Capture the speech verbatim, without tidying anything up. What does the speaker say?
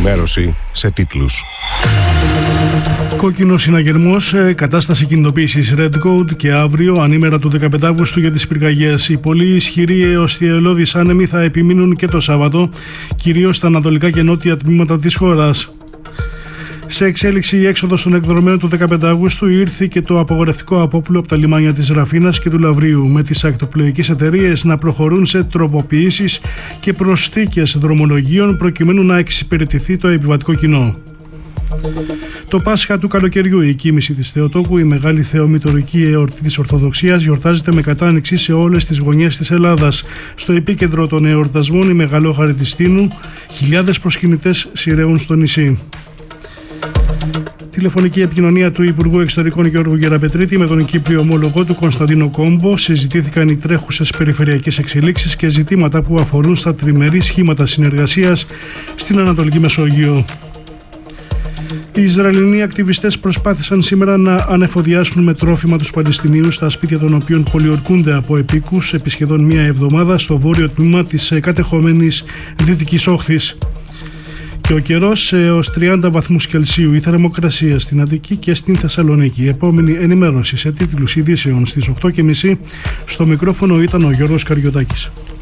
Ενημέρωση σε τίτλους. Κόκκινο συναγερμός, κατάσταση κινητοποίησης Red Code και αύριο, ανήμερα του δεκαπέντε Αυγούστου, για τις πυρκαγιές. Οι πολύ ισχυροί έως θυελλώδεις άνεμοι θα επιμείνουν και το Σάββατο, κυρίως στα ανατολικά και νότια τμήματα της χώρας. Σε εξέλιξη η έξοδος των εκδρομέων του δεκαπέντε Αυγούστου ήρθε και το απογορευτικό απόπλου από τα λιμάνια της Ραφίνας και του Λαυρίου, με τις ακτοπλοϊκές εταιρείες να προχωρούν σε τροποποιήσεις και προσθήκες δρομολογίων προκειμένου να εξυπηρετηθεί το επιβατικό κοινό. Το Πάσχα του καλοκαιριού, η κοίμηση της Θεοτόκου, η μεγάλη θεομητορική εορτή της Ορθοδοξίας, γιορτάζεται με κατάνοιξη σε όλες τις γωνιές της Ελλάδας. Στο επίκεντρο των εορτασμών η Μεγαλόχαρη της Τίνου, χιλιάδες προσκυνητές σειραίουν στο νησί. Τηλεφωνική επικοινωνία του Υπουργού Εξωτερικών Γιώργου Γεραπετρίτη με τον Κύπριο ομόλογό του Κωνσταντίνο Κόμπο. Συζητήθηκαν οι τρέχουσες περιφερειακές εξελίξεις και ζητήματα που αφορούν στα τριμερή σχήματα συνεργασίας στην Ανατολική Μεσόγειο. Οι Ισραηλινοί ακτιβιστές προσπάθησαν σήμερα να ανεφοδιάσουν με τρόφιμα τους Παλαιστινίους στα σπίτια των οποίων πολιορκούνται από επίκους επί σχεδόν μία εβδομάδα στο βόρειο τμήμα της κατεχόμενης Δυτικής Όχθης. Και ο καιρός έως τριάντα βαθμούς Κελσίου, η θερμοκρασία στην Αττική και στην Θεσσαλονίκη. Η επόμενη ενημέρωση σε τίτλους ειδήσεων στις οκτώ και μισή. Στο μικρόφωνο ήταν ο Γιώργος Καριωτάκης.